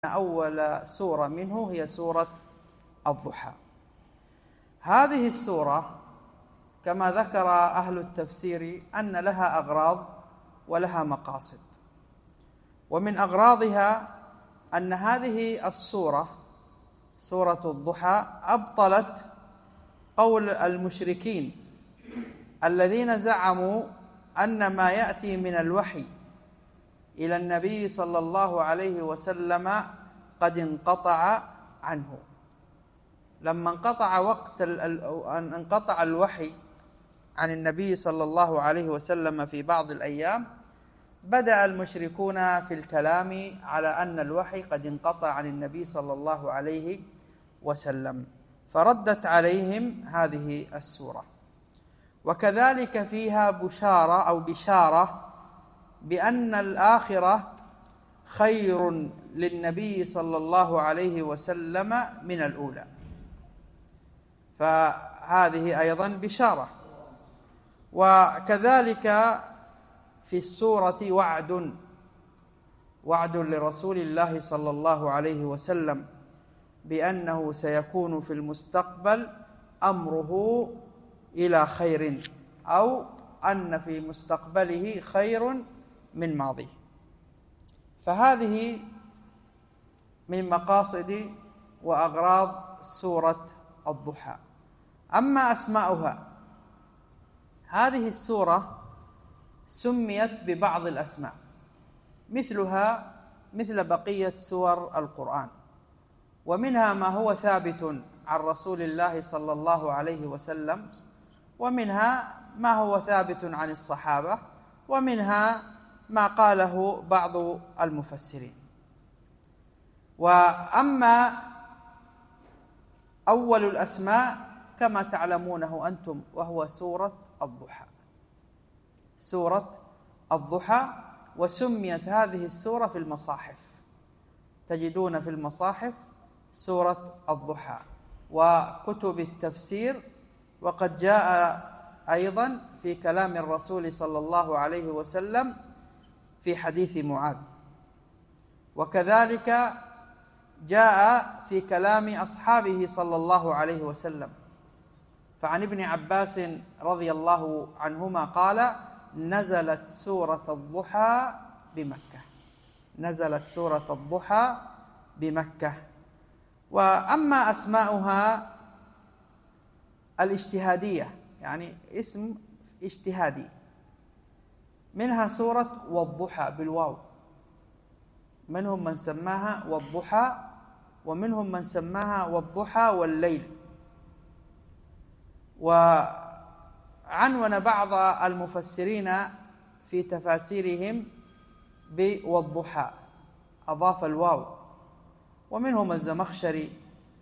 أول سورة منه هي سورة الضحى. هذه السورة كما ذكر أهل التفسير أن لها أغراض ولها مقاصد، ومن أغراضها أن هذه السورة سورة الضحى أبطلت قول المشركين الذين زعموا أن ما يأتي من الوحي إلى النبي صلى الله عليه وسلم قد انقطع عنه. لما انقطع الوحي عن النبي صلى الله عليه وسلم في بعض الأيام، بدأ المشركون في الكلام على أن الوحي قد انقطع عن النبي صلى الله عليه وسلم، فردت عليهم هذه السورة. وكذلك فيها بشارة بأن الآخرة خير للنبي صلى الله عليه وسلم من الأولى، فهذه أيضا بشارة. وكذلك في السورة وعد لرسول الله صلى الله عليه وسلم بأنه سيكون في المستقبل أمره إلى خير، أو أن في مستقبله خير من ماضيه. فهذه من مقاصد وأغراض سورة الضحى. أما أسماؤها، هذه السورة سميت ببعض الأسماء مثلها مثل بقية سور القرآن، ومنها ما هو ثابت عن رسول الله صلى الله عليه وسلم، ومنها ما هو ثابت عن الصحابة، ومنها ما قاله بعض المفسرين. وأما أول الأسماء كما تعلمونه أنتم وهو سورة الضحى. سورة الضحى، وسميت هذه السورة في المصاحف، تجدون في المصاحف سورة الضحى وكتب التفسير، وقد جاء أيضا في كلام الرسول صلى الله عليه وسلم في حديث معاذ، وكذلك جاء في كلام أصحابه صلى الله عليه وسلم. فعن ابن عباس رضي الله عنهما قال: نزلت سورة الضحى بمكة. نزلت سورة الضحى بمكة. وأما أسماؤها الاجتهادية، يعني اسم اجتهادي، منها سورة والضحى بالواو، منهم من سماها والضحى، ومنهم من سماها والضحى والليل. وعنون بعض المفسرين في تفاسيرهم والضحى، أضاف الواو، ومنهم الزمخشري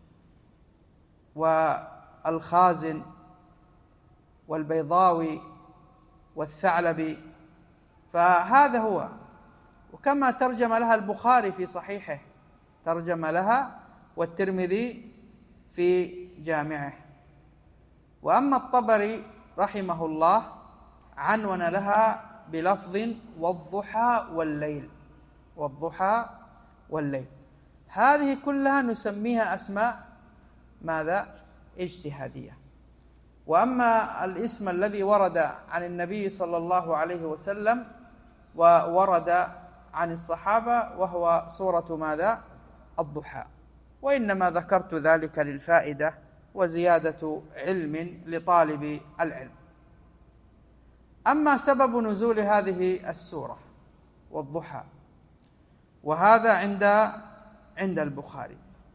والخازن والبيضاوي والثعلبي، فهذا هو. وكما ترجم لها البخاري في صحيحه، ترجم لها، والترمذي في جامعه. وأما الطبري رحمه الله عنون لها بلفظ والضحى والليل. والضحى والليل، هذه كلها نسميها أسماء ماذا؟ اجتهادية. وأما الاسم الذي ورد عن النبي صلى الله عليه وسلم وورد عن الصحابة وهو سورة ماذا؟ الضحى. وإنما ذكرت ذلك للفائدة وزيادة علم لطالب العلم. أما سبب نزول هذه السورة والضحى، وهذا عند البخاري.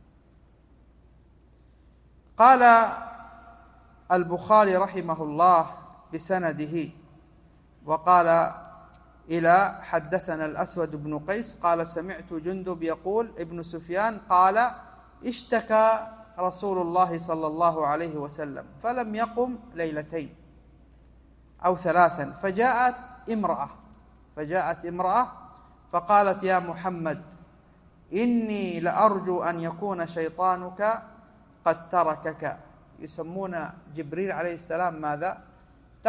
قال البخاري رحمه الله بسنده، وقال إلى حدثنا الأسود بن قيس قال: سمعت جندب يقول ابن سفيان قال: اشتكى رسول الله صلى الله عليه وسلم فلم يقم ليلتين أو ثلاثا، فجاءت امرأة فقالت: يا محمد، إني لأرجو أن يكون شيطانك قد تركك. يسمون جبريل عليه السلام ماذا؟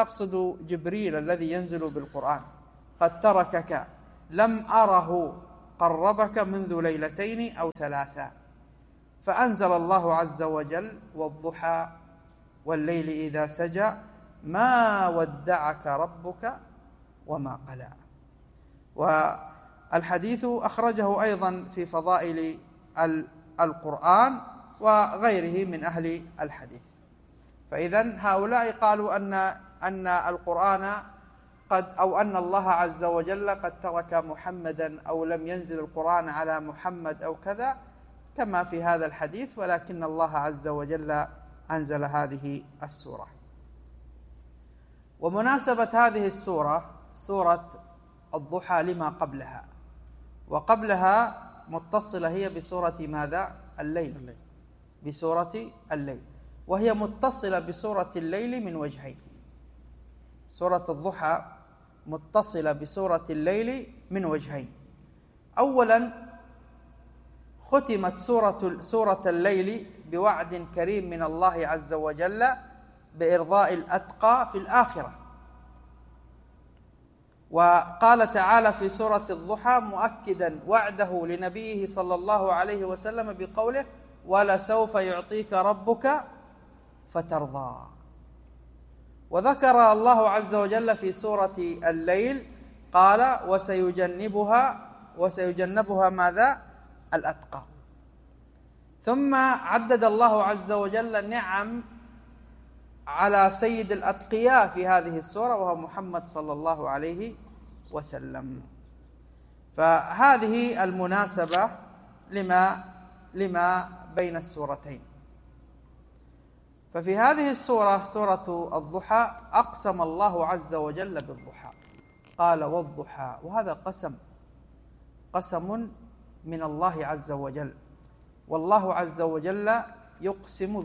تقصد جبريل الذي ينزل بالقرآن. قد تركك، لم أره قربك منذ ليلتين أو ثلاثا. فأنزل الله عز وجل: والضحى والليل إذا سجى ما ودعك ربك وما قلى. والحديث أخرجه أيضا في فضائل القرآن وغيره من أهل الحديث. فإذن هؤلاء قالوا أن القرآن أن الله عز وجل قد ترك محمدا أو لم ينزل القرآن على محمد أو كذا كما في هذا الحديث، ولكن الله عز وجل أنزل هذه السورة. ومناسبة هذه السورة سورة الضحى لما قبلها، وقبلها متصلة هي بسورة ماذا؟ الليل، بسورة الليل، وهي متصلة بسورة الليل من وجهين. سورة الضحى متصلة بسورة الليل من وجهين. أولا ختمت سورة الليل بوعد كريم من الله عز وجل بإرضاء الأتقى في الآخرة. وقال تعالى في سورة الضحى مؤكدا وعده لنبيه صلى الله عليه وسلم بقوله: ولسوف يعطيك ربك فترضى. وذكر الله عز وجل في سورة الليل قال: وسيجنبها ماذا؟ الأتقى. ثم عدد الله عز وجل نعم على سيد الأتقياء في هذه السورة وهو محمد صلى الله عليه وسلم. فهذه المناسبة لما بين السورتين. ففي هذه السورة سورة الضحى أقسم الله عز وجل بالضحى، قال: والضحى، وهذا قسم من الله عز وجل، والله عز وجل يقسم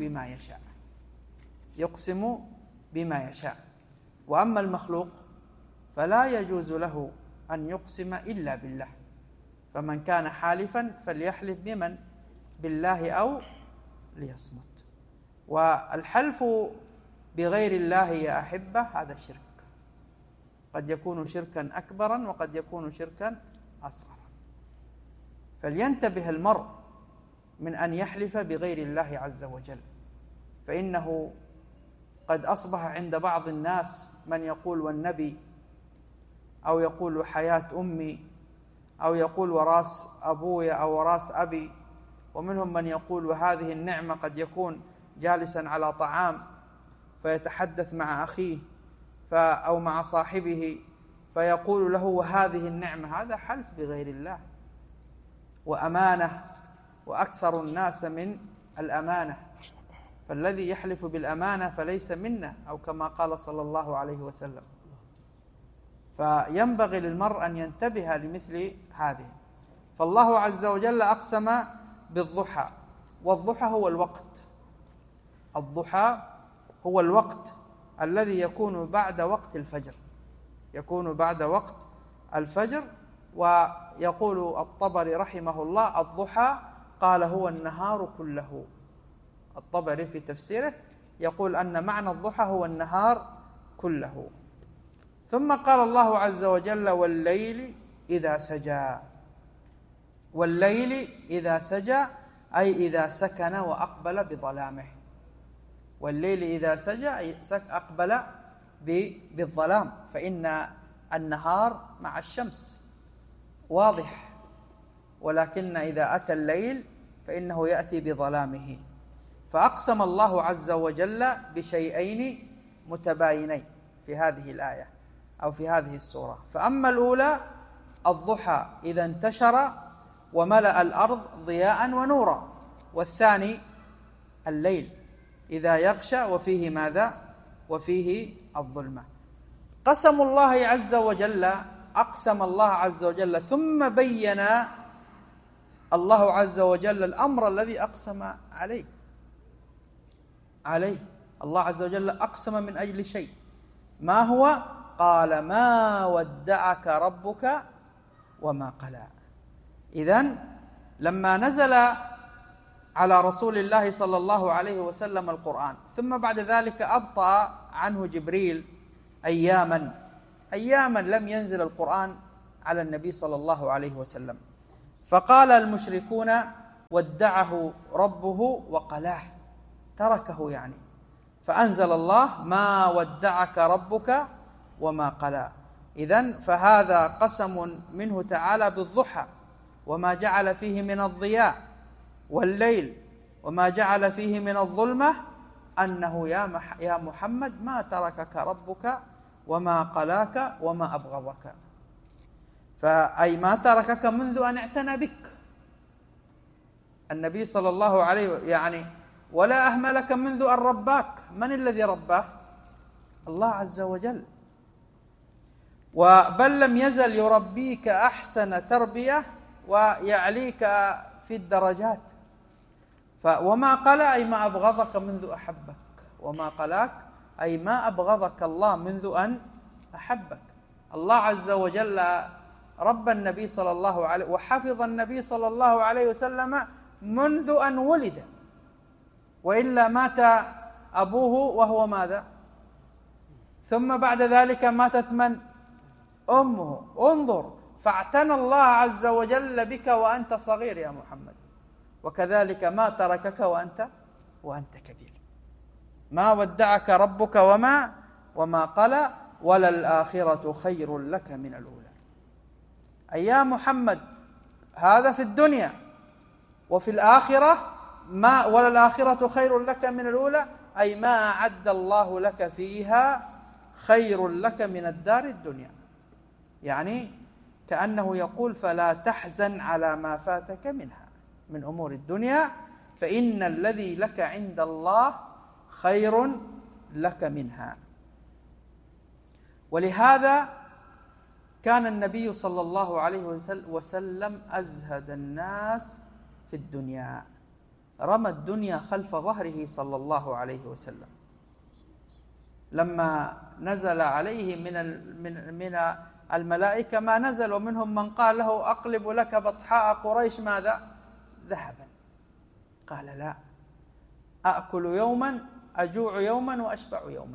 بما يشاء، وأما المخلوق فلا يجوز له أن يقسم إلا بالله، فمن كان حالفا فليحلف بمن؟ بالله أو ليصمت. والحلف بغير الله يا أحبة هذا شرك، قد يكون شركا أكبرا وقد يكون شركا أصغرا. فلينتبه المرء من أن يحلف بغير الله عز وجل، فإنه قد أصبح عند بعض الناس من يقول والنبي، أو يقول حياة أمي، أو يقول وراس أبويا أو وراس أبي، ومنهم من يقول وهذه النعمة، قد يكون جالسا على طعام فيتحدث مع أخيه أو مع صاحبه فيقول له وهذه النعمة. هذا حلف بغير الله وأمانة، وأكثر الناس من الأمانة، فالذي يحلف بالأمانة فليس منا، أو كما قال صلى الله عليه وسلم. فينبغي للمرء أن ينتبه لمثل هذه. فالله عز وجل أقسم بالضحى، والضحى هو الوقت، الضحى هو الوقت الذي يكون بعد وقت الفجر، يكون بعد وقت الفجر. ويقول الطبري رحمه الله: الضحى قال هو النهار كله. الطبري في تفسيره يقول أن معنى الضحى هو النهار كله. ثم قال الله عز وجل: والليل إذا سجى. والليل إذا سجى أي إذا سكن وأقبل بظلامه. والليل إذا سجى أي أقبل بالظلام، فإن النهار مع الشمس واضح، ولكن إذا أتى الليل فإنه يأتي بظلامه. فأقسم الله عز وجل بشيئين متباينين في هذه الآية أو في هذه السورة. فأما الأولى الضحى إذا انتشر وملأ الأرض ضياء ونورا، والثاني الليل إذا يغشى وفيه ماذا؟ وفيه الظلمة. قسم الله عز وجل، أقسم الله عز وجل ثم بين الله عز وجل الأمر الذي أقسم عليه. الله عز وجل أقسم من أجل شيء، ما هو؟ قال: ما ودعك ربك وما قلى. إذن لما نزل على رسول الله صلى الله عليه وسلم القرآن، ثم بعد ذلك أبطأ عنه جبريل أياما لم ينزل القرآن على النبي صلى الله عليه وسلم، فقال المشركون ودعه ربه وقلاه، تركه يعني. فأنزل الله ما ودعك ربك وما قلى. إذن فهذا قسم منه تعالى بالضحى وما جعل فيه من الضياء، والليل وما جعل فيه من الظلمة، أنه يا محمد ما تركك ربك وما قلاك وما أبغضك، فأي ما تركك منذ أن اعتنى بك النبي صلى الله عليه يعني، ولا أهملك منذ أن رباك. من الذي رباه؟ الله عز وجل. بل لم يزل يربيك أحسن تربية ويعليك في الدرجات. وما قلى أي ما أبغضك منذ أحبك، وما قلاك أي ما أبغضك الله منذ أن أحبك. الله عز وجل رب النبي صلى الله عليه وحفظ النبي صلى الله عليه وسلم منذ أن ولد، وإلا مات أبوه وهو ماذا؟ ثم بعد ذلك ماتت من؟ أمه. انظر، فاعتنى الله عز وجل بك وأنت صغير يا محمد، وكذلك ما تركك وأنت كبير. ما ودعك ربك وما قلى، وللآخرة خير لك من الأولى. أي يا محمد هذا في الدنيا، وفي الآخرة وللآخرة خير لك من الأولى، أي ما أعد الله لك فيها خير لك من الدار الدنيا. يعني كأنه يقول فلا تحزن على ما فاتك منها من أمور الدنيا، فإن الذي لك عند الله خير لك منها. ولهذا كان النبي صلى الله عليه وسلم أزهد الناس في الدنيا، رمى الدنيا خلف ظهره صلى الله عليه وسلم. لما نزل عليه من الملائكة ما نزل، ومنهم من قال له أقلب لك بطحاء قريش ماذا؟ ذهبا. قال لا، أأكل يوما أجوع يوما وأشبع يوما.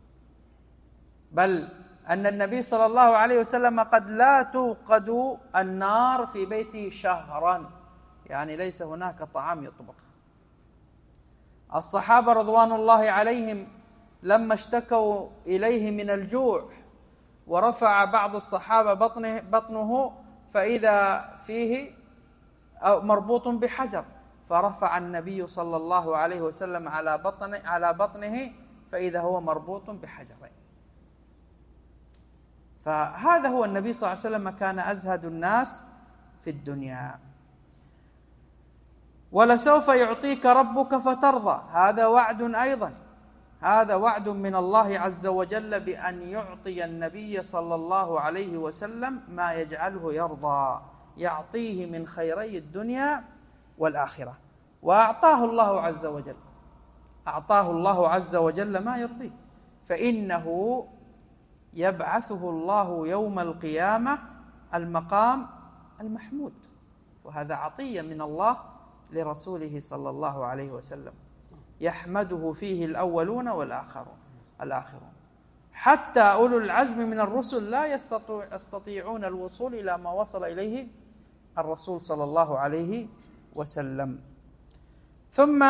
بل أن النبي صلى الله عليه وسلم قد لا توقد النار في بيته شهرا، يعني ليس هناك طعام يطبخ. الصحابة رضوان الله عليهم لما اشتكوا إليه من الجوع، ورفع بعض الصحابة بطنه فإذا فيه مربوط بحجر، فرفع النبي صلى الله عليه وسلم على بطنه فإذا هو مربوط بحجرين. فهذا هو النبي صلى الله عليه وسلم، كان أزهد الناس في الدنيا. ولسوف يعطيك ربك فترضى، هذا وعد أيضا، هذا وعد من الله عز وجل بأن يعطي النبي صلى الله عليه وسلم ما يجعله يرضى، يعطيه من خيري الدنيا والآخرة. وأعطاه الله عز وجل، أعطاه الله عز وجل ما يرضيه، فإنه يبعثه الله يوم القيامة المقام المحمود، وهذا عطية من الله لرسوله صلى الله عليه وسلم، يحمده فيه الأولون والآخرون، حتى أولو العزم من الرسل لا يستطيعون الوصول إلى ما وصل إليه الرسول صلى الله عليه وسلم. ثم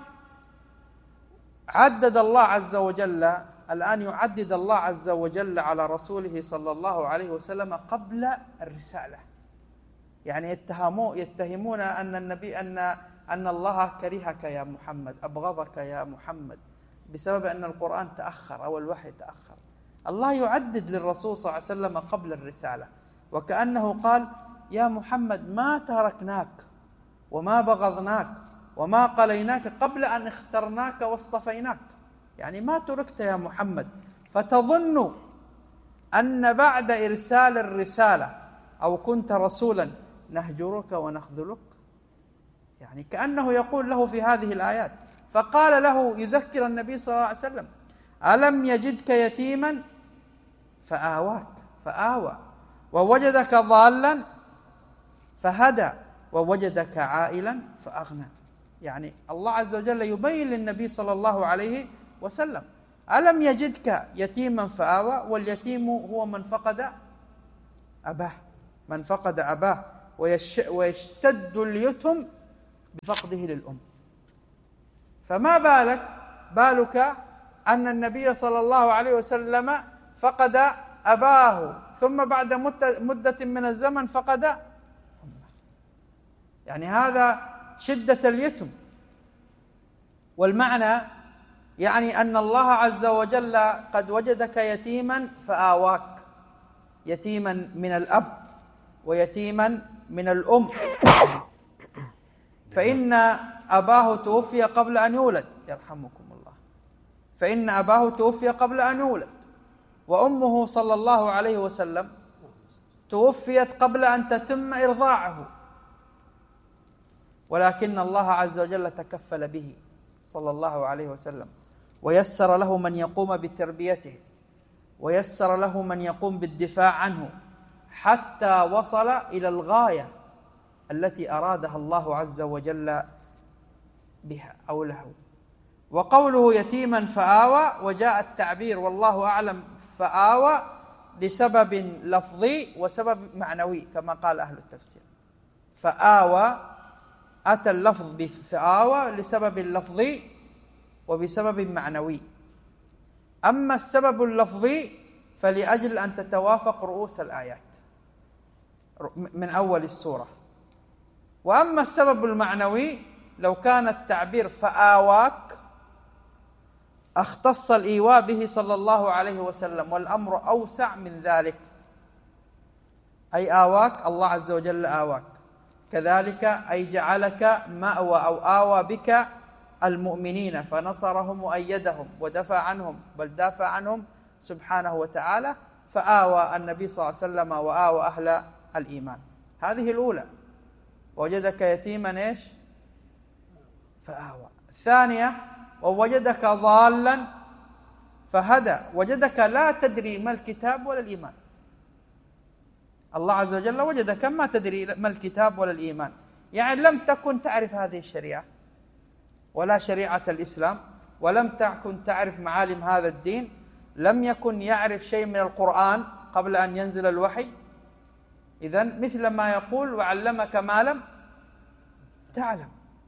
عدد الله عز وجل، الآن يعدد الله عز وجل على رسوله صلى الله عليه وسلم قبل الرسالة. يعني يتهمون أن النبي أن الله كرهك يا محمد، أبغضك يا محمد، بسبب أن القرآن تأخر أو الوحي تأخر. الله يعدد للرسول صلى الله عليه وسلم قبل الرسالة، وكأنه قال يا محمد ما تركناك وما بغضناك وما قليناك قبل أن اخترناك واصطفيناك، يعني ما تركت يا محمد، فتظن أن بعد إرسال الرسالة أو كنت رسولا نهجرك ونخذلك، يعني كأنه يقول له في هذه الآيات. فقال له يذكر النبي صلى الله عليه وسلم ألم يجدك يتيما فآوى ووجدك ضالا فهدى ووجدك عائلا فأغنى. يعني الله عز وجل يبين للنبي صلى الله عليه وسلم ألم يجدك يتيما فآوى، واليتيم هو من فقد أباه، ويشتد اليتم بفقده للأم. فما بالك أن النبي صلى الله عليه وسلم فقد أباه، ثم بعد مدة من الزمن فقد أمه. يعني هذا شدة اليتم. والمعنى يعني أن الله عز وجل قد وجدك يتيما فآواك، يتيما من الأب ويتيما من الأم، فإن أباه توفي قبل أن يولد، يرحمكم الله، فإن أباه توفي قبل أن يولد، وأمه صلى الله عليه وسلم توفيت قبل أن تتم إرضاعه، ولكن الله عز وجل تكفل به صلى الله عليه وسلم، ويسر له من يقوم بتربيته، ويسر له من يقوم بالدفاع عنه، حتى وصل إلى الغاية التي أرادها الله عز وجل بها أو له. وقوله يتيما فآوى، وجاء التعبير والله أعلم فآوى لسبب لفظي وسبب معنوي كما قال أهل التفسير. فآوى، أتى اللفظ بفآوى لسبب لفظي وبسبب معنوي. أما السبب اللفظي فلأجل أن تتوافق رؤوس الآيات من أول السورة. وأما السبب المعنوي لو كان التعبير فآواك اختص الإيواء به صلى الله عليه وسلم، والأمر أوسع من ذلك، أي آواك الله عز وجل آواك، كذلك أي جعلك مأوى أو آوى بك المؤمنين فنصرهم وأيدهم ودفع عنهم، بل دافع عنهم سبحانه وتعالى، فآوى النبي صلى الله عليه وسلم وآوى أهل الإيمان. هذه الأولى، ووجدك يتيما إيش؟ فآوى. الثانية ووجدك ضالا فهدى، وجدك لا تدري ما الكتاب ولا الإيمان. الله عز وجل وجدك ما تدري ما الكتاب ولا الإيمان، يعني لم تكن تعرف هذه الشريعة ولا شريعة الإسلام، ولم تكن تعرف معالم هذا الدين، لم يكن يعرف شيء من القرآن قبل أن ينزل الوحي. إذن مثل ما يقول وعلمك ما لم تعلم.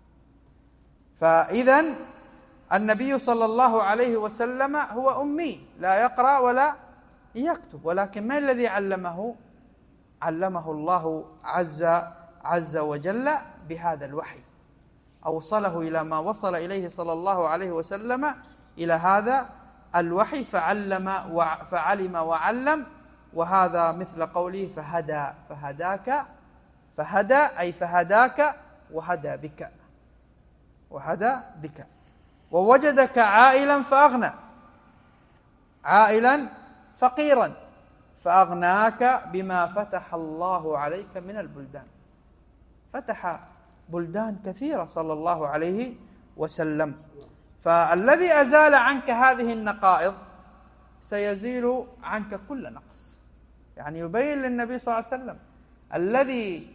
فإذن النبي صلى الله عليه وسلم هو أمي لا يقرأ ولا يكتب، ولكن ما الذي علمه؟ علمه الله عز وجل بهذا الوحي، أوصله إلى ما وصل إليه صلى الله عليه وسلم، إلى هذا الوحي، فعلم وعلم. وهذا مثل قوله فهدى، فهداك، فهدى أي فهداك وهدى بك، وهدى بك. ووجدك عائلا فأغنى، عائلا فقيرا فأغناك بما فتح الله عليك من البلدان. فتح بلدان كثيرة صلى الله عليه وسلم. فالذي أزال عنك هذه النقائض سيزيل عنك كل نقص. يعني يبين للنبي صلى الله عليه وسلم الذي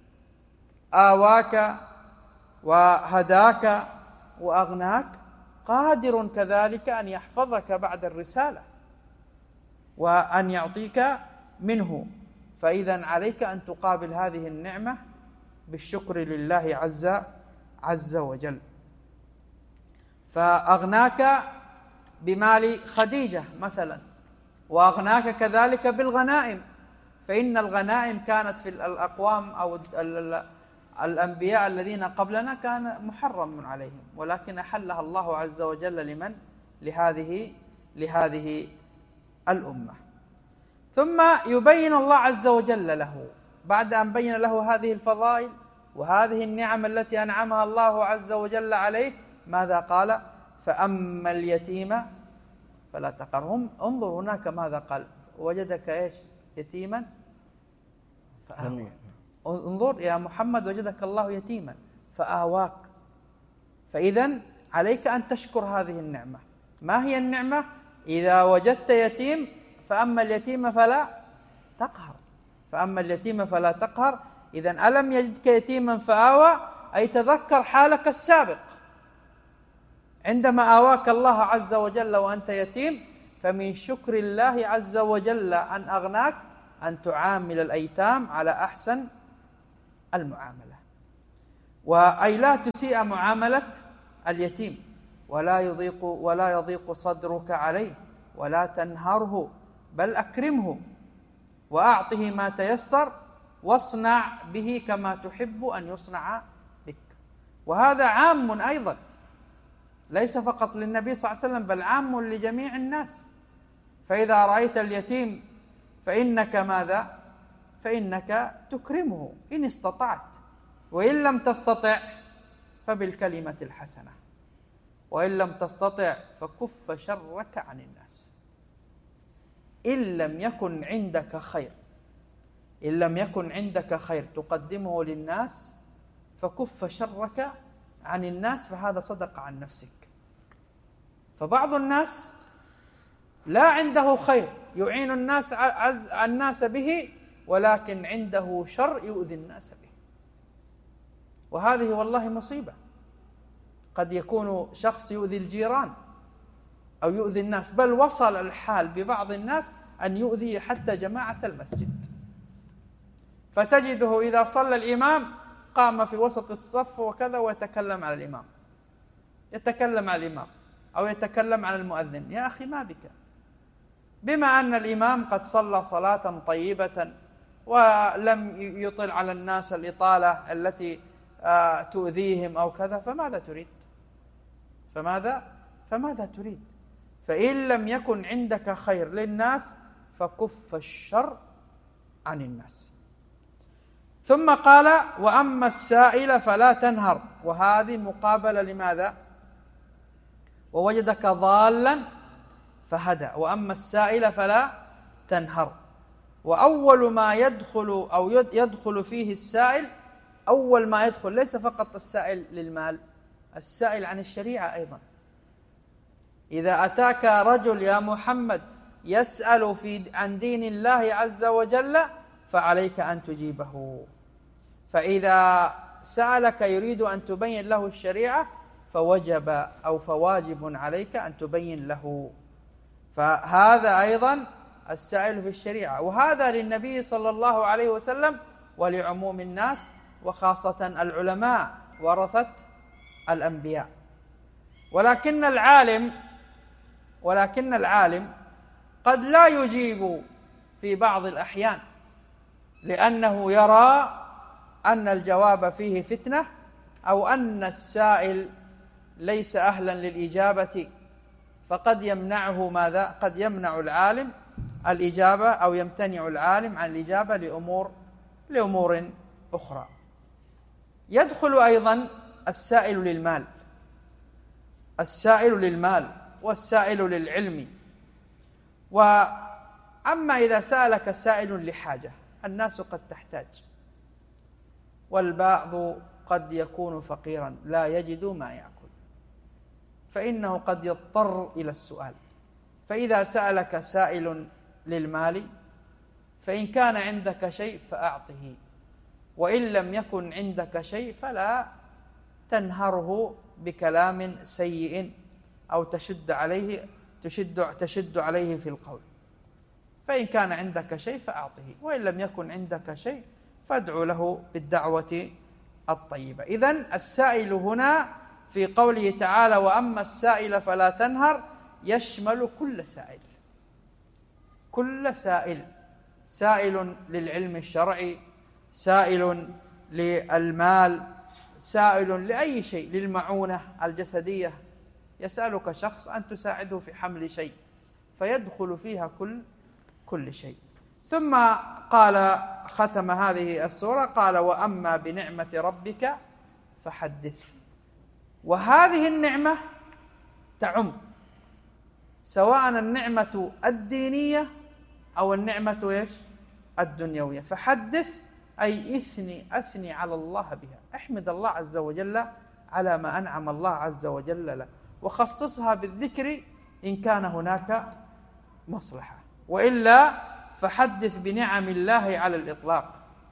آواك وهداك وأغناك قادر كذلك أن يحفظك بعد الرسالة وأن يعطيك منه. فإذا عليك أن تقابل هذه النعمة بالشكر لله عز وجل. فأغناك بمال خديجة مثلا، وأغناك كذلك بالغنائم، فإن الغنائم كانت في الأقوام أو الأنبياء الذين قبلنا كان محرم عليهم، ولكن أحلها الله عز وجل لمن؟ لهذه الأمة. ثم يبين الله عز وجل له بعد أن بين له هذه الفضائل وهذه النعم التي أنعمها الله عز وجل عليه، ماذا قال؟ فأما اليتيم فلا تقهر. انظر هناك ماذا قال؟ وجدك إيش؟ يتيما فآواك. انظر يا محمد، وجدك الله يتيما فآواك. فإذا عليك أن تشكر هذه النعمة. ما هي النعمة؟ إذا وجدت يتيم فأما اليتيم فلا تقهر، فأما اليتيم فلا تقهر. إذا ألم يجدك يتيما فآوى، أي تذكر حالك السابق عندما آواك الله عز وجل وأنت يتيم. فمن شكر الله عز وجل أن أغناك أن تعامل الأيتام على أحسن المعاملة، وأي لا تسيء معاملة اليتيم، ولا يضيق صدرك عليه، ولا تنهره، بل أكرمه وأعطه ما تيسر، واصنع به كما تحب أن يصنع بك. وهذا عام أيضا، ليس فقط للنبي صلى الله عليه وسلم، بل عام لجميع الناس. فإذا رأيت اليتيم فإنك ماذا؟ فإنك تكرمه إن استطعت، وإن لم تستطع فبالكلمة الحسنة، وإن لم تستطع فكف شرك عن الناس. إن لم يكن عندك خير تقدمه للناس فكف شرك عن الناس، فهذا صدق عن نفسك. فبعض الناس لا عنده خير يعين الناس به، ولكن عنده شر يؤذي الناس به، وهذه والله مصيبة. قد يكون شخص يؤذي الجيران أو يؤذي الناس، بل وصل الحال ببعض الناس أن يؤذي حتى جماعة المسجد. فتجده إذا صلى الإمام قام في وسط الصف وكذا ويتكلم على الإمام، أو يتكلم عن المؤذن. يا أخي ما بك؟ بما أن الإمام قد صلى صلاة طيبة ولم يطل على الناس الإطالة التي تؤذيهم أو كذا، فماذا تريد؟ فإن لم يكن عندك خير للناس فكف الشر عن الناس. ثم قال: وأما السائل فلا تنهر. وهذه مقابلة لماذا؟ ووجدك ضالا فهدى، وأما السائل فلا تنهر. وأول ما يدخل فيه السائل، أول ما يدخل ليس فقط السائل للمال، السائل عن الشريعة أيضا. إذا أتاك رجل يا محمد يسأل عن دين الله عز وجل فعليك أن تجيبه. فإذا سألك يريد أن تبين له الشريعة فواجب عليك أن تبين له. فهذا أيضا السائل في الشريعة، وهذا للنبي صلى الله عليه وسلم ولعموم الناس، وخاصة العلماء ورثة الأنبياء. ولكن العالم قد لا يجيب في بعض الأحيان، لأنه يرى أن الجواب فيه فتنة، أو أن السائل ليس أهلا للإجابة، فقد يمنعه ماذا؟ قد يمنع العالم الإجابة، أو يمتنع العالم عن الإجابة لأمور أخرى. يدخل أيضا السائل للمال والسائل للعلم. وأما إذا سألك سائل لحاجة، الناس قد تحتاج، والبعض قد يكون فقيرا لا يجد ما يأكل، فإنه قد يضطر إلى السؤال. فإذا سألك سائل للمال فإن كان عندك شيء فأعطه، وإن لم يكن عندك شيء فلا تنهره بكلام سيء أو تشد عليه في القول. فإن كان عندك شيء فأعطه، وإن لم يكن عندك شيء فادعو له بالدعوة الطيبة. إذن السائل هنا في قوله تعالى: وأما السائل فلا تنهر، يشمل كل سائل، سائل للعلم الشرعي، سائل للمال، سائل لأي شيء، للمعونة الجسدية. يسألك شخص أن تساعده في حمل شيء، فيدخل فيها كل شيء. ثم قال، ختم هذه السورة قال: وأما بنعمة ربك فحدث. وهذه النعمة تعم، سواء النعمة الدينية أو النعمة الدنيوية. فحدث أي أثني على الله بها، احمد الله عز وجل على ما أنعم الله عز وجل له، وخصصها بالذكر إن كان هناك مصلحة، وإلا فحدث بنعم الله على الإطلاق.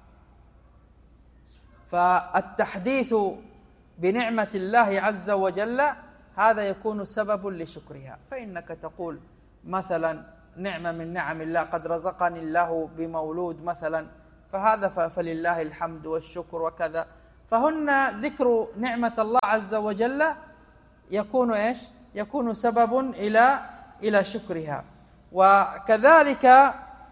فالتحديث بنعمة الله عز وجل هذا يكون سبب لشكرها. فإنك تقول مثلا: نعمة من نعم الله، قد رزقني الله بمولود مثلا فهذا فلله الحمد والشكر وكذا. فهن ذكر نعمة الله عز وجل يكون إيش؟ يكون سبب إلى شكرها. وكذلك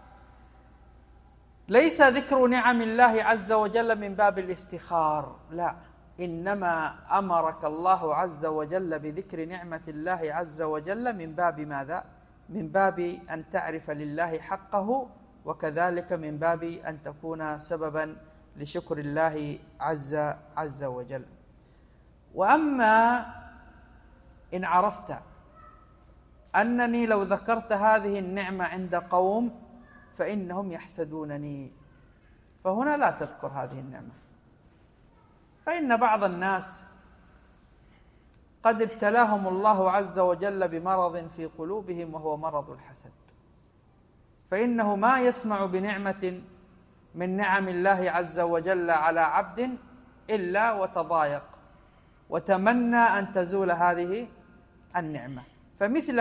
ليس ذكر نعم الله عز وجل من باب الافتخار، لا، إنما أمرك الله عز وجل بذكر نعمة الله عز وجل من باب ماذا؟ من باب أن تعرف لله حقه، وكذلك من باب أن تكون سببا لشكر الله عز وجل. وأما إن عرفت أنني لو ذكرت هذه النعمة عند قوم فإنهم يحسدونني، فهنا لا تذكر هذه النعمة. فإن بعض الناس قد ابتلاهم الله عز وجل بمرض في قلوبهم وهو مرض الحسد، فإنه ما يسمع بنعمة من نعم الله عز وجل على عبد إلا وتضايق وتمنى أن تزول هذه النعمة. فمثل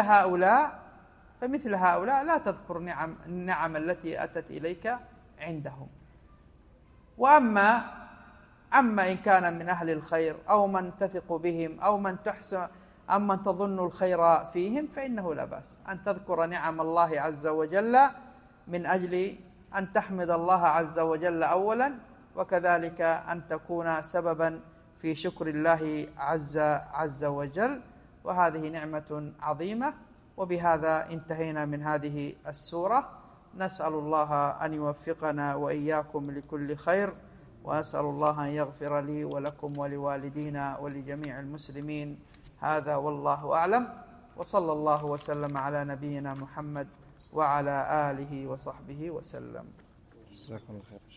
هؤلاء لا تذكر النعم التي أتت إليك عندهم. وأما إن كان من أهل الخير أو من تثق بهم أو من تحسن أم من تظن الخير فيهم، فإنه لا بأس أن تذكر نعم الله عز وجل من أجل أن تحمد الله عز وجل أولا، وكذلك أن تكون سببا في شكر الله عز وجل. وهذه نعمة عظيمة. وبهذا انتهينا من هذه السورة. نسأل الله أن يوفقنا وإياكم لكل خير، وأسأل الله أن يغفر لي ولكم ولوالدينا ولجميع المسلمين. هذا والله أعلم، وصلى الله وسلم على نبينا محمد وعلى آله وصحبه وسلم. جزاكم الله خير.